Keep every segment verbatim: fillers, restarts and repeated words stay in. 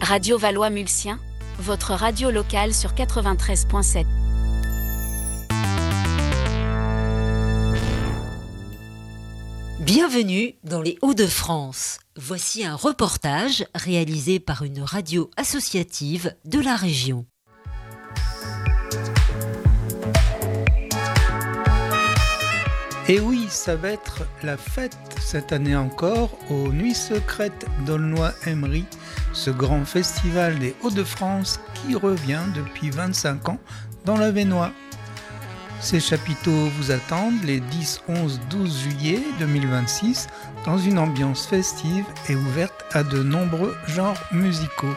Radio Valois-Mulsien, votre radio locale sur quatre-vingt-treize virgule sept. Bienvenue dans les Hauts-de-France. Voici un reportage réalisé par une radio associative de la région. Et oui, ça va être la fête cette année encore aux Nuits Secrètes d'Aulnoy-Aymeries, ce grand festival des Hauts-de-France qui revient depuis vingt-cinq ans dans l'Avesnois. Ces chapiteaux vous attendent les dix, onze, douze juillet deux mille vingt-six dans une ambiance festive et ouverte à de nombreux genres musicaux.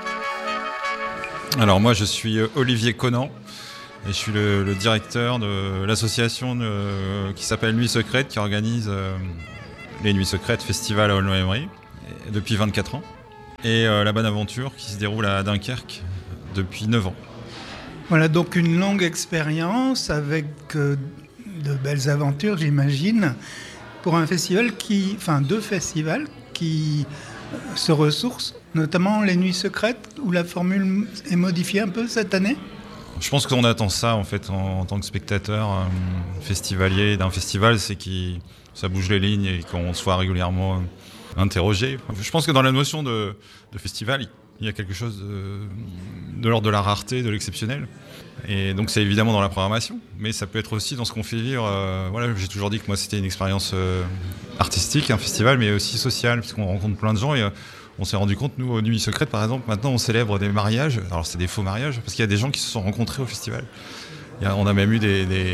Alors moi je suis Olivier Conan et je suis le, le directeur de l'association de, qui s'appelle Nuits Secrètes qui organise euh, les Nuits Secrètes Festival à Aulnoy-Aymeries depuis vingt-quatre ans et euh, la Bonne Aventure qui se déroule à Dunkerque depuis neuf ans. Voilà donc une longue expérience avec euh, de belles aventures, j'imagine, pour un festival qui, enfin deux festivals qui euh, se ressourcent, notamment les Nuits Secrètes, où la formule est modifiée un peu cette année. Je pense qu'on attend ça en fait en, en tant que spectateur euh, festivalier d'un festival, c'est que ça bouge les lignes et qu'on soit régulièrement interrogé. Je pense que dans la notion de, de festival, il y a quelque chose de, de l'ordre de la rareté, de l'exceptionnel. Et donc c'est évidemment dans la programmation, mais ça peut être aussi dans ce qu'on fait vivre. Euh, voilà, j'ai toujours dit que moi c'était une expérience euh, artistique, un festival, mais aussi sociale, puisqu'on rencontre plein de gens et euh, on s'est rendu compte, nous, aux Nuits Secrètes par exemple, maintenant on célèbre des mariages. Alors c'est des faux mariages, parce qu'il y a des gens qui se sont rencontrés au festival. Il y a, on a même eu des... des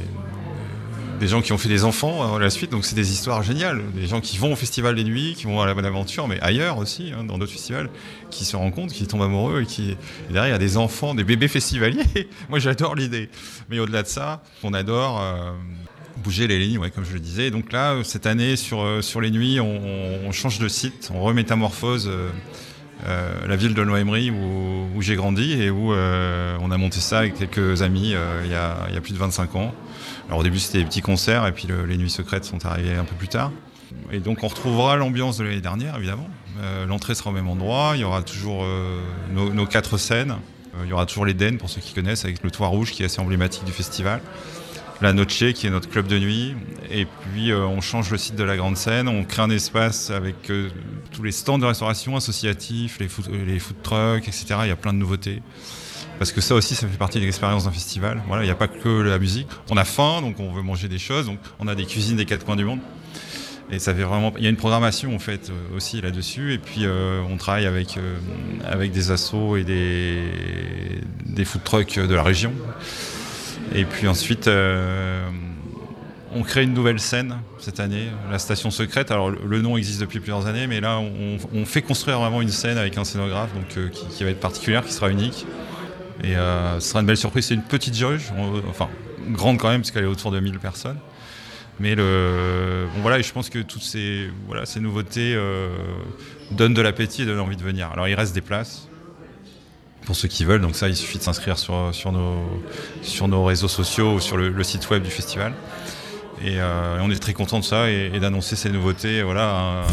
des gens qui ont fait des enfants à la suite, donc c'est des histoires géniales. Des gens qui vont au Festival des Nuits, qui vont à la Bonne Aventure, mais ailleurs aussi, hein, dans d'autres festivals, qui se rencontrent, qui tombent amoureux, et qui et derrière il y a des enfants, des bébés festivaliers. Moi j'adore l'idée. Mais au-delà de ça, on adore euh, bouger les lignes, ouais, comme je le disais. Et donc là, cette année, sur, euh, sur les Nuits, on, on change de site, on remétamorphose euh, euh, la ville d'Aulnoy-Aymeries où, où j'ai grandi et où euh, on a monté ça avec quelques amis euh, il y a, il y a plus de vingt-cinq ans. Alors au début c'était des petits concerts et puis le, les Nuits Secrètes sont arrivées un peu plus tard. Et donc on retrouvera l'ambiance de l'année dernière évidemment. Euh, l'entrée sera au même endroit, il y aura toujours euh, nos, nos quatre scènes. Euh, il y aura toujours l'Éden pour ceux qui connaissent avec le toit rouge qui est assez emblématique du festival. La Noche qui est notre club de nuit. Et puis euh, on change le site de la grande scène, on crée un espace avec euh, tous les stands de restauration associatifs, les food, les food trucks, et cetera. Il y a plein de nouveautés. Parce que ça aussi, ça fait partie de l'expérience d'un festival. Voilà, il n'y a pas que la musique. On a faim, donc on veut manger des choses. Donc on a des cuisines des quatre coins du monde. Et ça fait vraiment. Il y a une programmation en fait aussi là-dessus. Et puis euh, on travaille avec euh, avec des assos et des des food trucks de la région. Et puis ensuite, euh, on crée une nouvelle scène cette année, la Station Secrète. Alors le nom existe depuis plusieurs années, mais là on, on fait construire vraiment une scène avec un scénographe, donc euh, qui, qui va être particulière, qui sera unique. Et euh, ce sera une belle surprise. C'est une petite jauge, on, enfin grande quand même, parce qu'elle est autour de mille personnes. Mais le, bon, voilà, et je pense que toutes ces, voilà, ces nouveautés euh, donnent de l'appétit et donnent envie de venir. Alors il reste des places pour ceux qui veulent, donc ça il suffit de s'inscrire sur, sur, nos, sur nos réseaux sociaux ou sur le, le site web du festival. Et, euh, et on est très content de ça et, et d'annoncer ces nouveautés. Voilà, un,